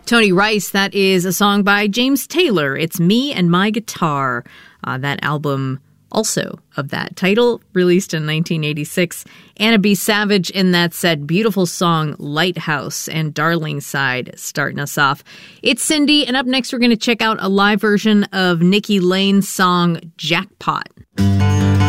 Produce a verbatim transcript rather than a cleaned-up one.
Tony Rice, that is a song by James Taylor. It's Me and My Guitar. Uh, that album also of that title, released in nineteen eighty-six. Anna B. Savage in that set, beautiful song Lighthouse, and Darling Side starting us off. It's Cindy, and up next we're going to check out a live version of Nikki Lane's song Jackpot.